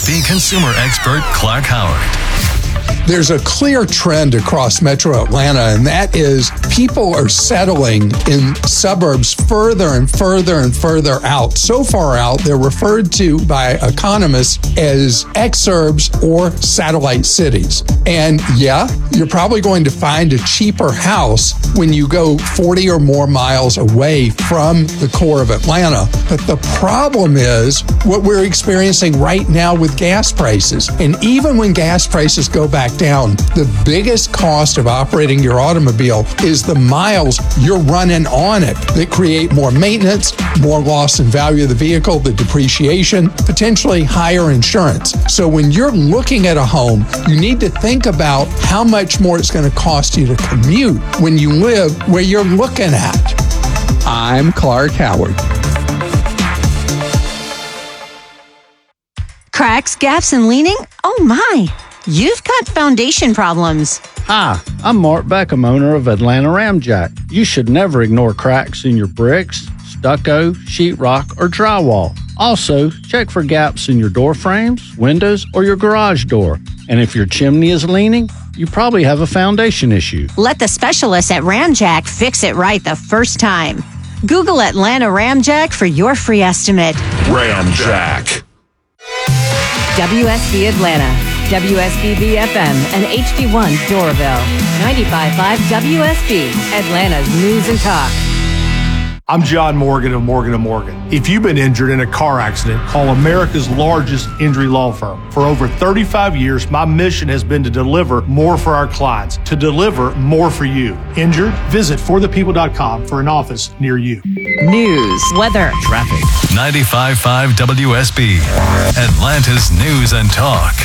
WSB consumer expert Clark Howard. There's a clear trend across Metro Atlanta, and that is people are settling in suburbs further and further and further out. So far out, they're referred to by economists as exurbs or satellite cities. And yeah, you're probably going to find a cheaper house when you go 40 or more miles away from the core of Atlanta. But the problem is what we're experiencing right now with gas prices. And even when gas prices go back down, the biggest cost of operating your automobile is the miles you're running on it that create more maintenance, more loss in value of the vehicle, the depreciation, potentially higher insurance. So when you're looking at a home, you need to think about how much more it's going to cost you to commute when you live where you're looking at. I'm Clark Howard. Cracks, gaps, and leaning? Oh my! You've got foundation problems. Hi, I'm Mark Beckham, owner of Atlanta Ramjack. You should never ignore cracks in your bricks, stucco, sheetrock, or drywall. Also, check for gaps in your door frames, windows, or your garage door. And if your chimney is leaning, you probably have a foundation issue. Let the specialists at Ramjack fix it right the first time. Google Atlanta Ramjack for your free estimate. Ramjack. WSB Atlanta, WSBB FM, and HD1 Doraville. 95.5 WSB, Atlanta's News and Talk. I'm John Morgan of Morgan & Morgan. If you've been injured in a car accident, call America's largest injury law firm. For over 35 years, my mission has been to deliver more for our clients, to deliver more for you. Injured? Visit forthepeople.com for an office near you. News, weather, Traffic. 95.5 WSB. Atlanta's News and Talk.